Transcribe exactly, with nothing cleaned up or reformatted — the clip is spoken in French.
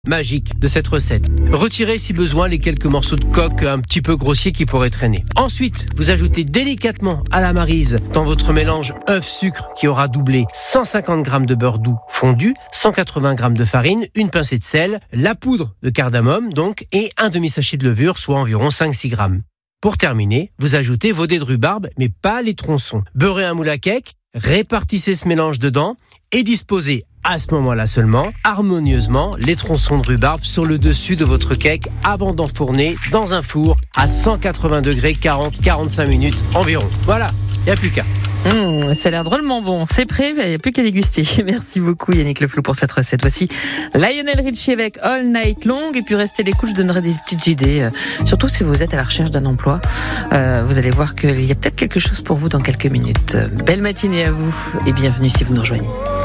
magique de cette recette. Retirez si besoin les quelques morceaux de coque un petit peu grossiers qui pourraient traîner. Ensuite, vous ajoutez délicatement à la maryse dans votre mélange œuf-sucre qui aura doublé cent cinquante grammes de beurre doux fondu, cent quatre-vingts grammes de farine, une pincée de sel, la poudre de cardamome donc et un demi-sachet de levure, soit environ cinq à six grammes. Pour terminer, vous ajoutez vos dés de rhubarbe, mais pas les tronçons. Beurrez un moule à cake, répartissez ce mélange dedans et disposez à ce moment-là seulement, harmonieusement, les tronçons de rhubarbe sur le dessus de votre cake avant d'enfourner dans un four à cent quatre-vingts degrés, quarante à quarante-cinq minutes environ. Voilà, il n'y a plus qu'à. Mmh, ça a l'air drôlement bon. C'est prêt, il n'y a plus qu'à déguster. Merci beaucoup Yannick Le Floux pour cette recette. Voici Lionel Richie avec All Night Long. Et puis restez les coups, je donnerai des petites idées. Euh, surtout si vous êtes à la recherche d'un emploi. Euh, vous allez voir qu'il y a peut-être quelque chose pour vous dans quelques minutes. Belle matinée à vous et bienvenue si vous nous rejoignez.